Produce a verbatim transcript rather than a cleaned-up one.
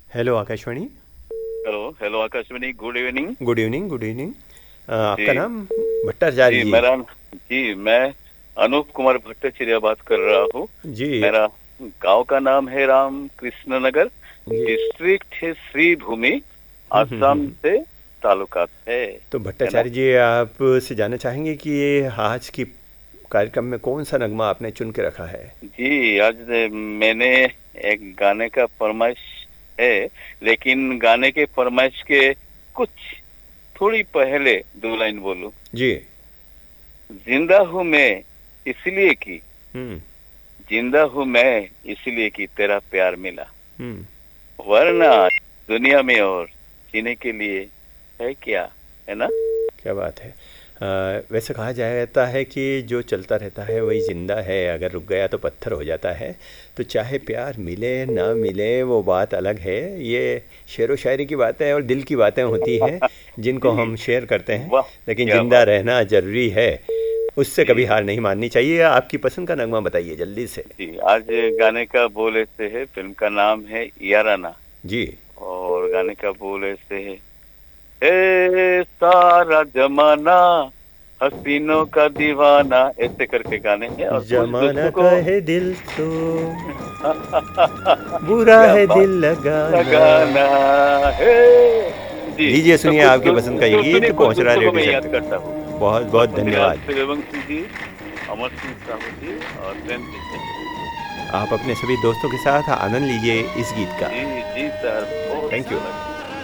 Hello Akashvani. Hello hello Akashvani, good evening. Good evening, good evening. जी आपका नाम? भट्टाचार्य जी जी। मेरा जी मैं अनूप कुमार भट्टाचार्य बात कर रहा हूँ। जी। मेरा गांव का नाम है राम कृष्ण नगर, जी। डिस्ट्रिक्ट है श्रीभूमि, हम्म हम्म हम्म आसाम हम्म। से ताल्लुकात है तो है ना। भट्टाचार्य जी, आपसे जानना चाहेंगे कि ये आज की कार्यक्रम में कौन सा नगमा आपने चुन के रखा है? जी आज मैंने एक गाने का फरमाइश है, लेकिन गाने के फरमाइश के कुछ थोड़ी पहले दो लाइन बोलूं। जी। जिंदा हूं मैं इसलिए कि हम्म जिंदा हूँ मैं इसलिए कि तेरा प्यार मिला, हम्म। वरना दुनिया में और जीने के लिए है क्या, है ना। क्या बात है। अ, वैसे कहा जाता है कि जो चलता रहता है वही जिंदा है, अगर रुक गया तो पत्थर हो जाता है। तो चाहे प्यार मिले ना मिले वो बात अलग है। ये शेरो शायरी की बातें और दिल की बातें होती हैं जिनको जी, हम शेयर करते हैं। वाह, लेकिन क्या जिंदा बात। रहना ज़रूरी है, उससे कभी जी हार नहीं माननी चाहिए। आपकी पसंद का नगमा बताइए जल्दी से। जी आज गाने का बोल ऐसे है, फिल्म का नाम है याराना, जी। और गाने का बोल ऐसे है। ए सारा जमाना हसीनों का दीवाना, ऐसे करके गाने हैं और कुछ जमाना दोस्तों को कहे दिल तो बुरा क्या है बात दिल लगाना। लगाना है। जी, लीजिए, तो सुनिए कुछ आपके दो, पसंद का ये तो सुनिए गीत कुछ पहुंच रहा है दोस्तों को रेडियो मैं सेट याद तक। करता हूँ। बहुत बहुत वसुंधरा धन्यवाद। सूर्यवंशी जी, अमर सिंह साहू जी और प्रेम जी। आप अपने सभी दोस्तों के साथ आनंद लीजिए इस गीत का। जी जी सर, बहुत थैंक अच्छा यू। लगा।